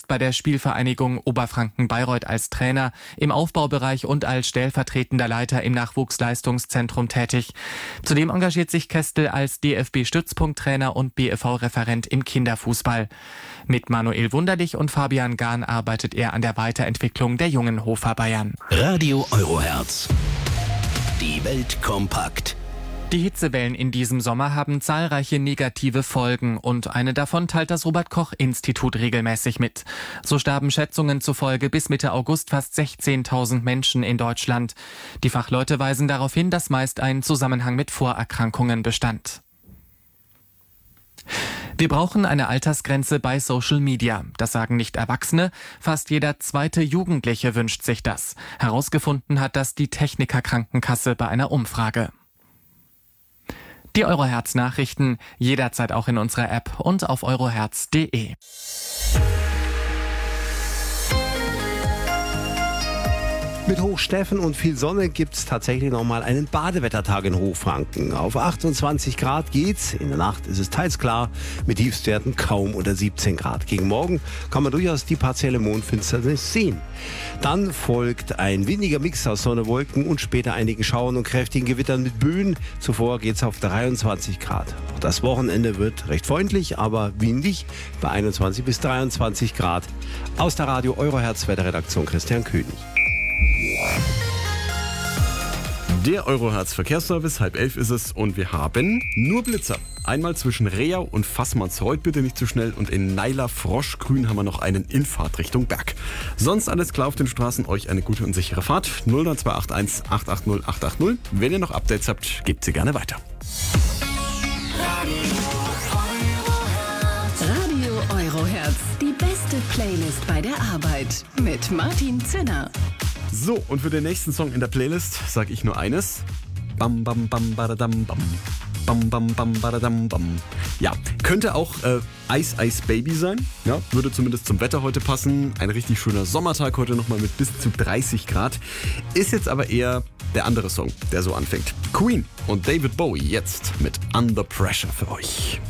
ist bei der Spielvereinigung Oberfranken-Bayreuth als Trainer, im Aufbaubereich und als stellvertretender Leiter im Nachwuchsleistungszentrum tätig. Zudem engagiert sich Kestel als DFB-Stützpunkttrainer und BFV-Referent im Kinderfußball. Mit Manuel Wunderlich und Fabian Gahn arbeitet er an der Weiterentwicklung der jungen Hofer Bayern. Radio Eurohertz. Die Welt kompakt. Die Hitzewellen in diesem Sommer haben zahlreiche negative Folgen und eine davon teilt das Robert-Koch-Institut regelmäßig mit. So starben Schätzungen zufolge bis Mitte August fast 16.000 Menschen in Deutschland. Die Fachleute weisen darauf hin, dass meist ein Zusammenhang mit Vorerkrankungen bestand. Wir brauchen eine Altersgrenze bei Social Media. Das sagen nicht Erwachsene. Fast jeder zweite Jugendliche wünscht sich das. Herausgefunden hat das die Techniker Krankenkasse bei einer Umfrage. Die Eurohertz-Nachrichten jederzeit auch in unserer App und auf eurohertz.de. Mit Hochsteffen und viel Sonne gibt es tatsächlich nochmal einen Badewettertag in Hochfranken. Auf 28 Grad geht's. In der Nacht ist es teils klar, mit Tiefstwerten kaum unter 17 Grad. Gegen morgen kann man durchaus die partielle Mondfinsternis sehen. Dann folgt ein windiger Mix aus Sonne, Wolken und später einigen Schauern und kräftigen Gewittern mit Böen. Zuvor geht's auf 23 Grad. Auch das Wochenende wird recht freundlich, aber windig bei 21 bis 23 Grad. Aus der Radio Eurohertz Wetterredaktion Christian König. Der Eurohertz Verkehrsservice, 10:30 ist es und wir haben nur Blitzer. Einmal zwischen Rehau und Fassmannsreuth, bitte nicht zu schnell, und in Neiler-Froschgrün haben wir noch einen in Fahrtrichtung Berg. Sonst alles klar auf den Straßen, euch eine gute und sichere Fahrt. 09281 880 880. Wenn ihr noch Updates habt, gebt sie gerne weiter. Radio Eurohertz, die beste Playlist bei der Arbeit mit Martin Zinner. So, und für den nächsten Song in der Playlist sage ich nur eines. Bam, bam, bam, badadam, bam. Bam, bam, bam, badadam, bam. Ja, könnte auch Ice Ice Baby sein. Ja, würde zumindest zum Wetter heute passen. Ein richtig schöner Sommertag heute nochmal mit bis zu 30 Grad. Ist jetzt aber eher der andere Song, der so anfängt. Queen und David Bowie jetzt mit Under Pressure für euch.